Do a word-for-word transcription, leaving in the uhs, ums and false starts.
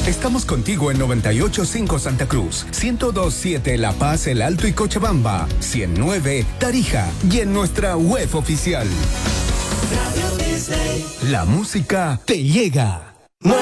Estamos contigo en noventa y ocho punto cinco Santa Cruz, ciento dos punto siete La Paz, El Alto y Cochabamba, ciento nueve Tarija y en nuestra web oficial. Radio Disney. La música te llega.